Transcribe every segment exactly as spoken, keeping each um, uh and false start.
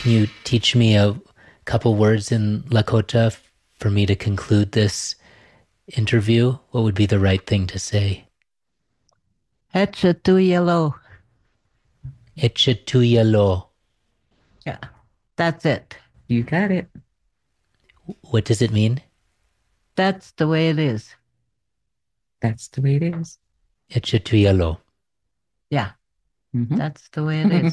Can you teach me a couple words in Lakota for me to conclude this interview? What would be the right thing to say? Etchatuyalo. Etchatuyalo. Yeah, that's it. You got it. What does it mean? That's the way it is. That's the way it is. Etchatuyalo. Yeah, mm-hmm. That's the way it is.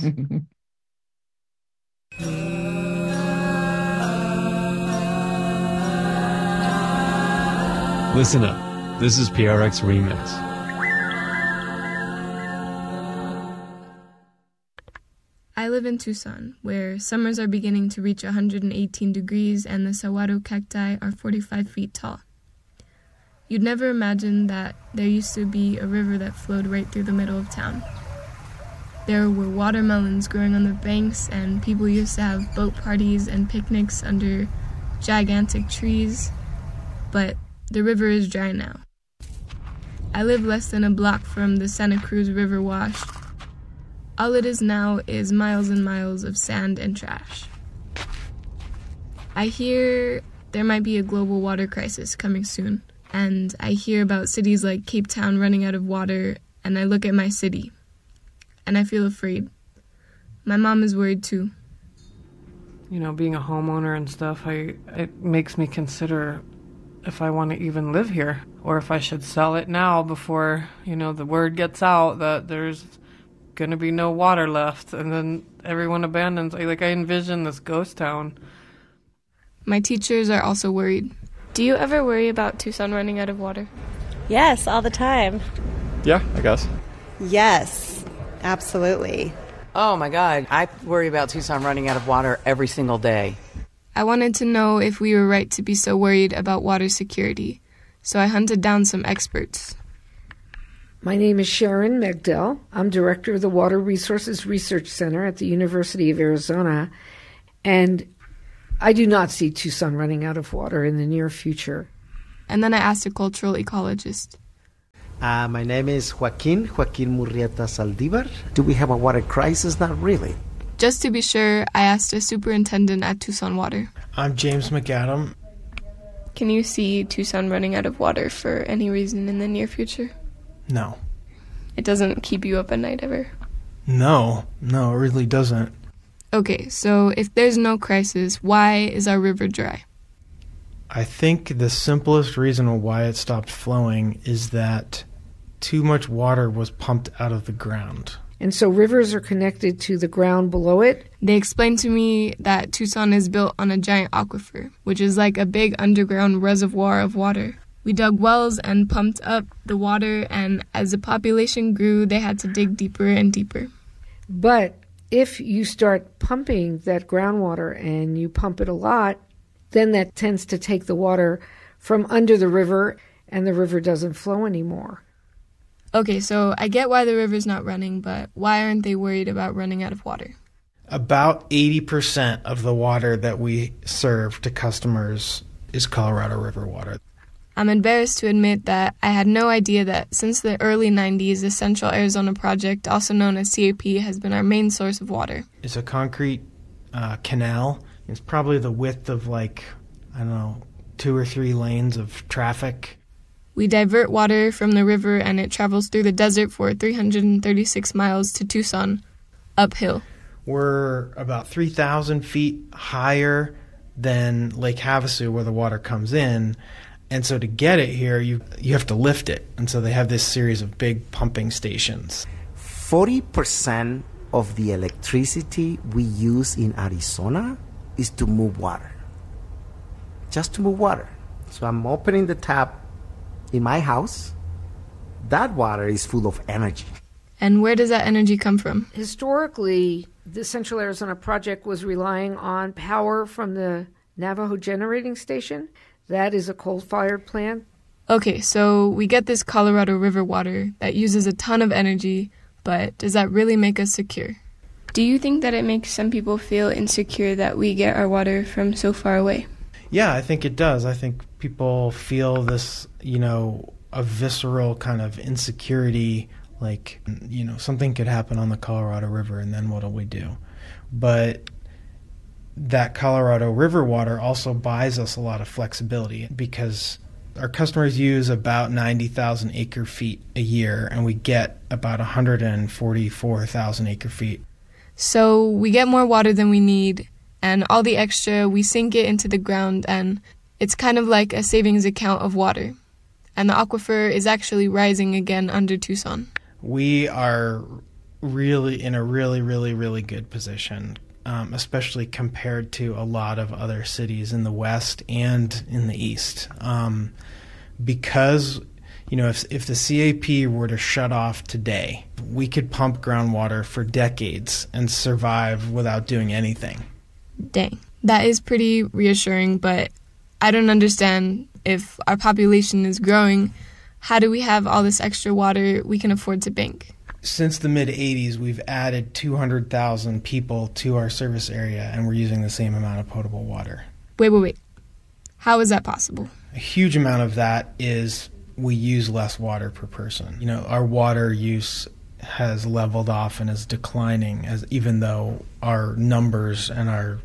Listen up. This is P R X Remix. I live in Tucson, where summers are beginning to reach one hundred eighteen degrees and the saguaro cacti are forty-five feet tall. You'd never imagine that there used to be a river that flowed right through the middle of town. There were watermelons growing on the banks, and people used to have boat parties and picnics under gigantic trees, but the river is dry now. I live less than a block from the Santa Cruz River wash. All it is now is miles and miles of sand and trash. I hear there might be a global water crisis coming soon, and I hear about cities like Cape Town running out of water, and I look at my city, and I feel afraid. My mom is worried too. You know, being a homeowner and stuff, I it makes me consider if I want to even live here, or if I should sell it now before, you know, the word gets out that there's going to be no water left, and then everyone abandons. Like, I envision this ghost town. My teachers are also worried. Do you ever worry about Tucson running out of water? Yes, all the time. Yeah, I guess. Yes, absolutely. Oh my God, I worry about Tucson running out of water every single day. I wanted to know if we were right to be so worried about water security, so I hunted down some experts. My name is Sharon Megdell. I'm director of the Water Resources Research Center at the University of Arizona, and I do not see Tucson running out of water in the near future. And then I asked a cultural ecologist. Uh, my name is Joaquin, Joaquin Murrieta Saldivar. Do we have a water crisis? Not really. Just to be sure, I asked a superintendent at Tucson Water. I'm James McAdam. Can you see Tucson running out of water for any reason in the near future? No. It doesn't keep you up at night ever? No, no, it really doesn't. Okay, so if there's no crisis, why is our river dry? I think the simplest reason why it stopped flowing is that too much water was pumped out of the ground. And so rivers are connected to the ground below it. They explained to me that Tucson is built on a giant aquifer, which is like a big underground reservoir of water. We dug wells and pumped up the water, and as the population grew, they had to dig deeper and deeper. But if you start pumping that groundwater and you pump it a lot, then that tends to take the water from under the river, and the river doesn't flow anymore. Okay, so I get why the river's not running, but why aren't they worried about running out of water? About eighty percent of the water that we serve to customers is Colorado River water. I'm embarrassed to admit that I had no idea that since the early nineties, the Central Arizona Project, also known as C A P, has been our main source of water. It's a concrete uh, canal. It's probably the width of, like, I don't know, two or three lanes of traffic. We divert water from the river, and it travels through the desert for three hundred thirty-six miles to Tucson, uphill. We're about three thousand feet higher than Lake Havasu, where the water comes in. And so to get it here, you you have to lift it. And so they have this series of big pumping stations. forty percent of the electricity we use in Arizona is to move water. Just to move water. So I'm opening the tap in my house. That water is full of energy. And where does that energy come from? Historically, the Central Arizona Project was relying on power from the Navajo Generating Station. That is a coal-fired plant. Okay, so we get this Colorado River water that uses a ton of energy, but does that really make us secure? Do you think that it makes some people feel insecure that we get our water from so far away? Yeah, I think it does. I think people feel this, you know, a visceral kind of insecurity, like, you know, something could happen on the Colorado River and then what'll we do? But that Colorado River water also buys us a lot of flexibility because our customers use about ninety thousand acre feet a year, and we get about one hundred forty-four thousand acre feet. So we get more water than we need, and all the extra, we sink it into the ground, and it's kind of like a savings account of water. And the aquifer is actually rising again under Tucson. We are really in a really, really, really good position, um, especially compared to a lot of other cities in the West and in the East. Um, because, you know, if, if the C A P were to shut off today, we could pump groundwater for decades and survive without doing anything. Dang. That is pretty reassuring, but I don't understand. If our population is growing, how do we have all this extra water we can afford to bank? Since the mid-eighties, we've added two hundred thousand people to our service area, and we're using the same amount of potable water. Wait, wait, wait. How is that possible? A huge amount of that is we use less water per person. You know, our water use has leveled off and is declining, as even though our numbers and our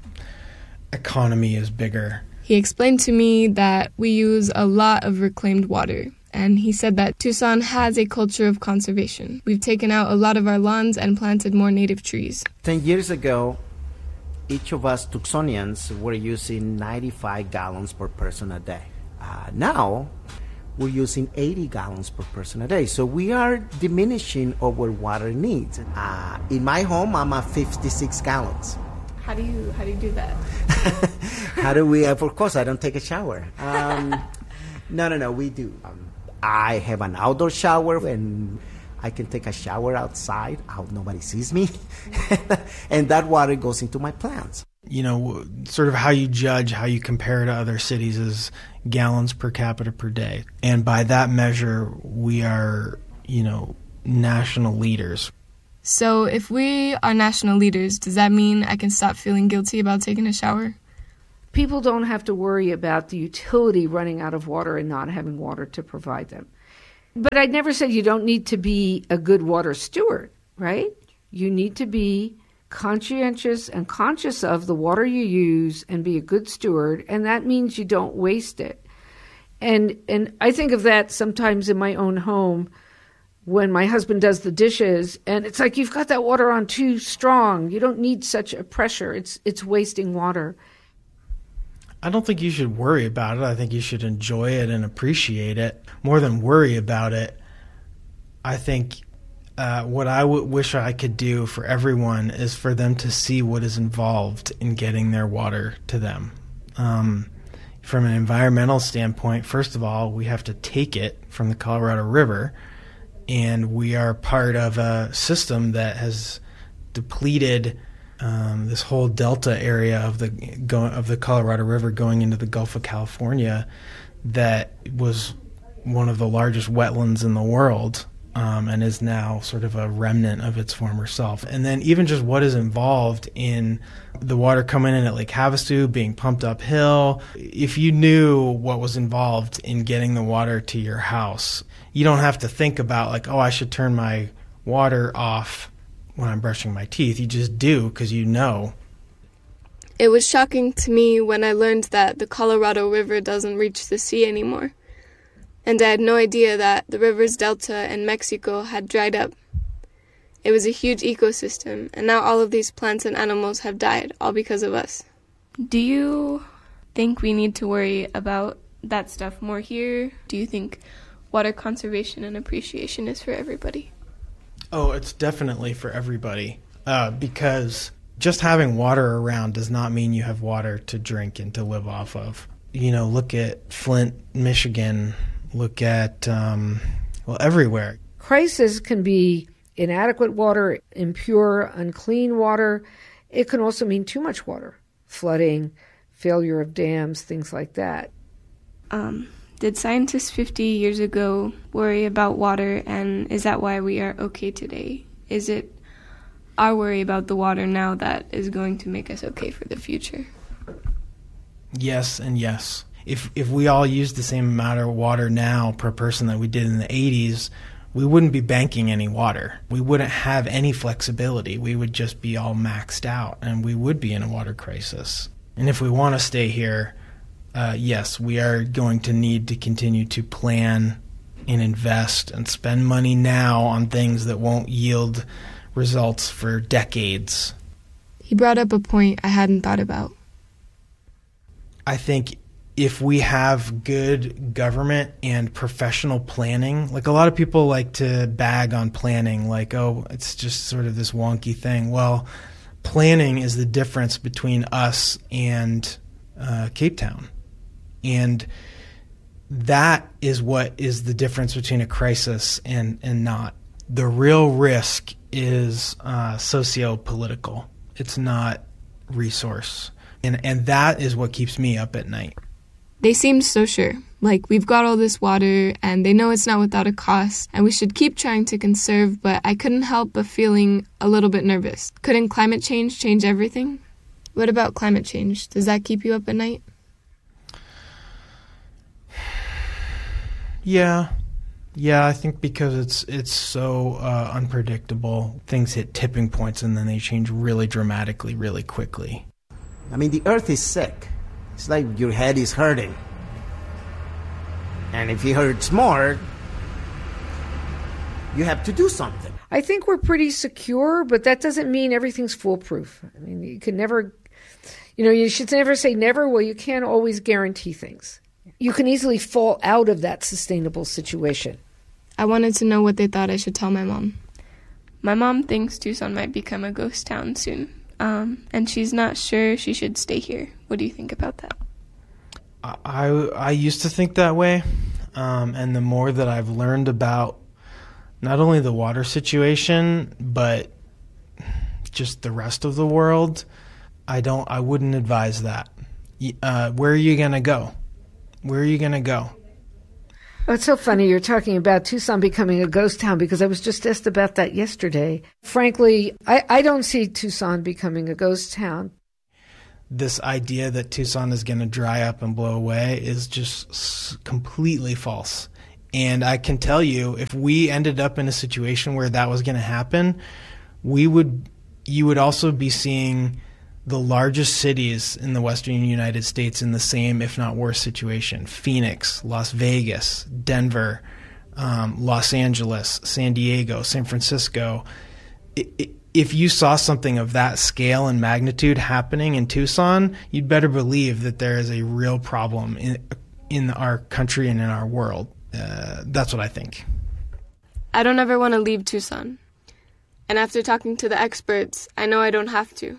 economy is bigger. He explained to me that we use a lot of reclaimed water, and he said that Tucson has a culture of conservation. We've taken out a lot of our lawns and planted more native trees. Ten years ago, each of us Tucsonians were using ninety-five gallons per person a day. Uh, now, we're using eighty gallons per person a day. So we are diminishing our water needs. Uh, in my home, I'm at fifty-six gallons. How do you how do you do that? How do we? Of course, I don't take a shower. Um, no, no, no. We do. Um, I have an outdoor shower, and I can take a shower outside. Out nobody sees me, and that water goes into my plants. You know, sort of how you judge, how you compare to other cities is gallons per capita per day, and by that measure, we are, you know, national leaders. So if we are national leaders, does that mean I can stop feeling guilty about taking a shower? People don't have to worry about the utility running out of water and not having water to provide them. But I never said you don't need to be a good water steward, right? You need to be conscientious and conscious of the water you use and be a good steward, and that means you don't waste it. And and I think of that sometimes in my own home when my husband does the dishes, and it's like, you've got that water on too strong. You don't need such a pressure. It's it's wasting water. I don't think you should worry about it. I think you should enjoy it and appreciate it. More than worry about it, I think uh, what I w- wish I could do for everyone is for them to see what is involved in getting their water to them. Um, from an environmental standpoint, first of all, we have to take it from the Colorado River, and we are part of a system that has depleted um, this whole delta area of the go, of the Colorado River going into the Gulf of California that was one of the largest wetlands in the world, um, and is now sort of a remnant of its former self. And then even just what is involved in the water coming in at Lake Havasu, being pumped uphill. If you knew what was involved in getting the water to your house, you don't have to think about like, oh, I should turn my water off when I'm brushing my teeth. You just do because you know. It was shocking to me when I learned that the Colorado River doesn't reach the sea anymore. And I had no idea that the river's delta in Mexico had dried up. It was a huge ecosystem, and now all of these plants and animals have died, all because of us. Do you think we need to worry about that stuff more here? Do you think water conservation and appreciation is for everybody? Oh, it's definitely for everybody, uh, because just having water around does not mean you have water to drink and to live off of. You know, look at Flint, Michigan. Look at, um, well, everywhere. Crisis can be inadequate water, impure, unclean water. It can also mean too much water, flooding, failure of dams, things like that. Um, did scientists fifty years ago worry about water, and is that why we are okay today? Is it our worry about the water now that is going to make us okay for the future? Yes and yes. If if we all used the same amount of water now per person that we did in the eighties, we wouldn't be banking any water. We wouldn't have any flexibility. We would just be all maxed out, and we would be in a water crisis. And if we want to stay here, uh, yes, we are going to need to continue to plan and invest and spend money now on things that won't yield results for decades. He brought up a point I hadn't thought about. I think if we have good government and professional planning, like a lot of people like to bag on planning, like, oh, it's just sort of this wonky thing. Well, planning is the difference between us and uh, Cape Town. And that is what is the difference between a crisis and, and not. The real risk is uh, socio-political. It's not resource. And, and that is what keeps me up at night. They seemed so sure, like we've got all this water and they know it's not without a cost and we should keep trying to conserve, but I couldn't help but feeling a little bit nervous. Couldn't climate change change everything? What about climate change? Does that keep you up at night? Yeah. Yeah, I think because it's it's so uh, unpredictable. Things hit tipping points and then they change really dramatically, really quickly. I mean, the earth is sick. It's like your head is hurting. And if it hurts more, you have to do something. I think we're pretty secure, but that doesn't mean everything's foolproof. I mean, you can never, you know, you should never say never. Well, you can't always guarantee things. You can easily fall out of that sustainable situation. I wanted to know what they thought I should tell my mom. My mom thinks Tucson might become a ghost town soon. Um, and she's not sure she should stay here. What do you think about that? I, I used to think that way, um, and the more that I've learned about not only the water situation, but just the rest of the world, I don't. I wouldn't advise that. Uh, where are you going to go? Where are you going to go? Oh, it's so funny you're talking about Tucson becoming a ghost town because I was just asked about that yesterday. Frankly, I, I don't see Tucson becoming a ghost town. This idea that Tucson is going to dry up and blow away is just completely false. And I can tell you, if we ended up in a situation where that was going to happen, we would, you would also be seeing the largest cities in the western United States in the same, if not worse, situation. Phoenix, Las Vegas, Denver, um, Los Angeles, San Diego, San Francisco. It, it, if you saw something of that scale and magnitude happening in Tucson, you'd better believe that there is a real problem in, in our country and in our world. Uh, that's what I think. I don't ever want to leave Tucson. And after talking to the experts, I know I don't have to.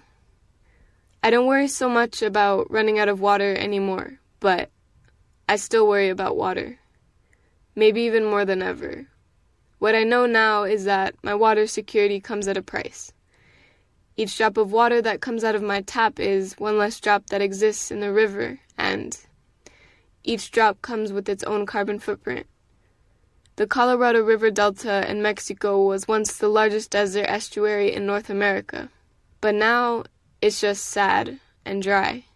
I don't worry so much about running out of water anymore, but I still worry about water. Maybe even more than ever. What I know now is that my water security comes at a price. Each drop of water that comes out of my tap is one less drop that exists in the river, and each drop comes with its own carbon footprint. The Colorado River Delta in Mexico was once the largest desert estuary in North America, but now it's just sad and dry.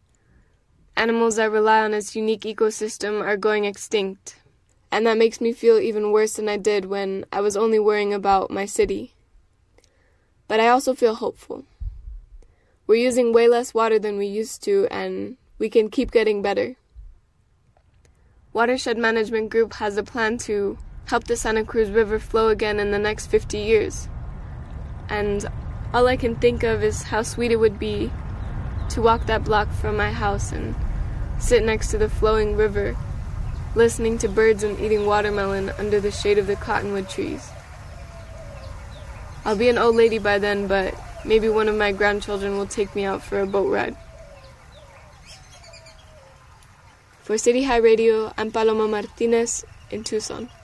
Animals that rely on its unique ecosystem are going extinct, and that makes me feel even worse than I did when I was only worrying about my city. But I also feel hopeful. We're using way less water than we used to, and we can keep getting better. Watershed Management Group has a plan to help the Santa Cruz River flow again in the next fifty years. And all I can think of is how sweet it would be to walk that block from my house and sit next to the flowing river, listening to birds and eating watermelon under the shade of the cottonwood trees. I'll be an old lady by then, but maybe one of my grandchildren will take me out for a boat ride. For City High Radio, I'm Paloma Martinez in Tucson.